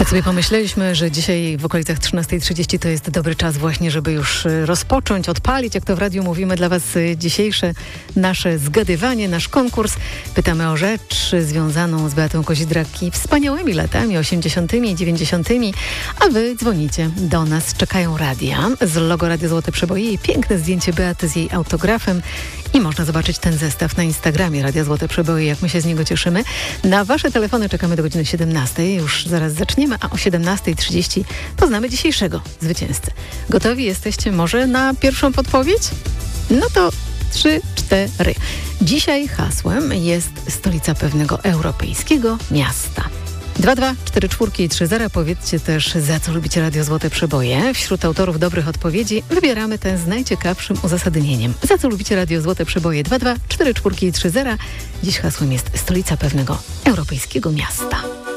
sobie pomyśleliśmy, że dzisiaj w okolicach 13:30 to jest dobry czas właśnie, żeby już rozpocząć, odpalić, jak to w radiu mówimy, dla Was dzisiejsze nasze zgadywanie, nasz konkurs. Pytamy o rzecz związaną z Beatą Kozidrak i wspaniałymi latami 80. i 90., a Wy dzwonicie do nas. Czekają radia z logo Radio Złote Przeboje i piękne zdjęcie Beaty z jej autografem. I można zobaczyć ten zestaw na Instagramie Radia Złote Przeboje, jak my się z niego cieszymy. Na Wasze telefony czekamy do godziny 17. Już zaraz zaczniemy, a o 17:30 poznamy dzisiejszego zwycięzcę. Gotowi jesteście może na pierwszą podpowiedź? No to 3, 4. Dzisiaj hasłem jest stolica pewnego europejskiego miasta. 22443. Powiedzcie też, za co lubicie Radio Złote Przeboje. Wśród autorów dobrych odpowiedzi wybieramy ten z najciekawszym uzasadnieniem. Za co lubicie Radio Złote Przeboje? 22443. Dziś hasłem jest stolica pewnego europejskiego miasta.